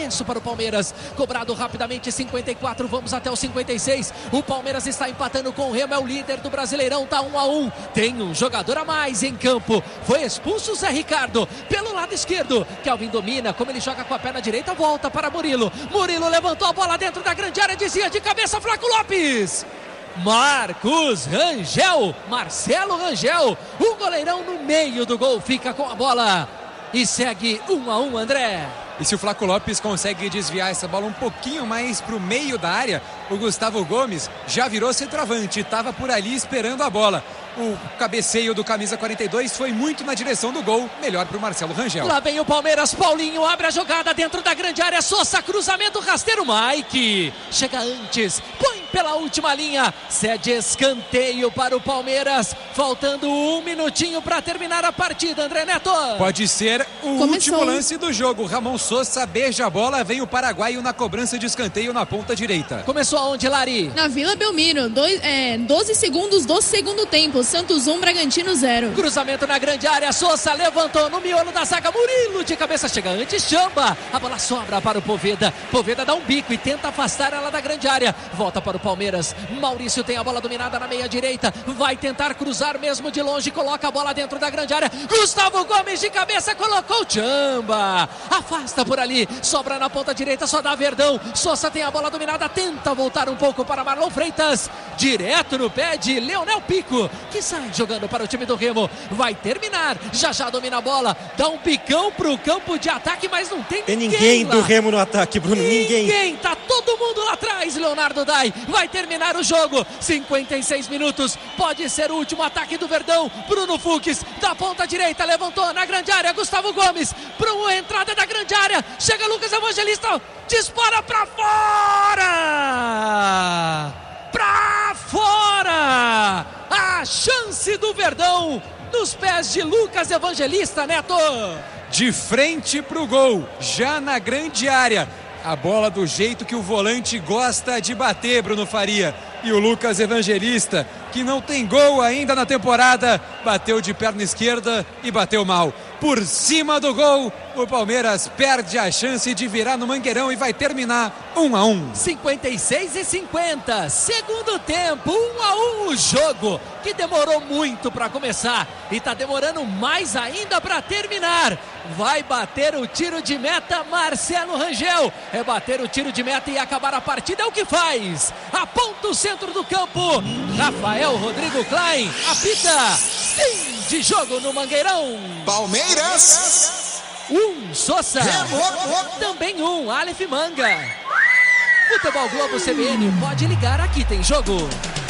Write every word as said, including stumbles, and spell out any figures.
arremesso para o Palmeiras, cobrado rapidamente, cinquenta e quatro, vamos até o cinquenta e seis. O Palmeiras está empatando com o Remo, é o líder do Brasileirão, tá um a um. Tem um jogador a mais em campo. Foi expulso o Zé Ricardo pelo lado esquerdo. Kelvin domina, como ele joga com a perna direita, volta para Murilo. Murilo levantou a bola dentro da grande área, desvia de cabeça, Flaco Lopes. Marcos Rangel, Marcelo Rangel, o goleirão no meio do gol, fica com a bola e segue um a um, André. E se o Flaco Lopes consegue desviar essa bola um pouquinho mais para o meio da área, o Gustavo Gomes já virou centroavante, estava por ali esperando a bola. O cabeceio do camisa quarenta e dois foi muito na direção do gol, melhor para o Marcelo Rangel. Lá vem o Palmeiras, Paulinho abre a jogada dentro da grande área, Sosa, cruzamento rasteiro, Mike chega antes, põe pela última linha, cede escanteio para o Palmeiras, faltando um minutinho para terminar a partida, André Neto. Pode ser o Começou. último lance do jogo. Ramon Sosa beija a bola, vem o paraguaio na cobrança de escanteio na ponta direita. Começou aonde, Lari? Na Vila Belmiro, dois, é, doze segundos do segundo tempo, Santos um, Bragantino zero. Cruzamento na grande área, Sosa levantou no miolo da zaga, Murilo de cabeça chega antes, chamba, a bola sobra para o Poveda, Poveda dá um bico e tenta afastar ela da grande área, volta para o Palmeiras, Maurício tem a bola dominada na meia direita, vai tentar cruzar mesmo de longe, coloca a bola dentro da grande área, Gustavo Gomes de cabeça colocou, chamba, afasta por ali, sobra na ponta direita, só dá Verdão, Sosa tem a bola dominada, tenta voltar um pouco para Marlon Freitas, direto no pé de Leonel Pico, que sai jogando para o time do Remo, vai terminar, já já domina a bola, dá um picão pro campo de ataque, mas não tem, tem ninguém, ninguém lá. do Remo no ataque, Bruno, ninguém. Ninguém, tá todo mundo lá atrás, Leonardo Dai, vai terminar o jogo, cinquenta e seis minutos, pode ser o último ataque do Verdão, Bruno Fux, da ponta direita, levantou na grande área, Gustavo Gomes, para a entrada da grande área, chega Lucas Evangelista, dispara pra fora! Pra fora! A chance do Verdão nos pés de Lucas Evangelista, Neto. De frente pro gol, já na grande área. A bola do jeito que o volante gosta de bater, Bruno Faria. E o Lucas Evangelista, que não tem gol ainda na temporada, bateu de perna esquerda e bateu mal. Por cima do gol, o Palmeiras perde a chance de virar no Mangueirão e vai terminar um a um. cinquenta e seis e cinquenta, segundo tempo, um a um o jogo, que demorou muito para começar e está demorando mais ainda para terminar. Vai bater o tiro de meta Marcelo Rangel, é bater o tiro de meta e acabar a partida, é o que faz. Aponta o centro do campo, Rafael Rodrigo Klein apita, fim de jogo no Mangueirão. Palmeiras um, Sosa, também um, Aleph Manga. Futebol Globo C B N, pode ligar, aqui tem jogo.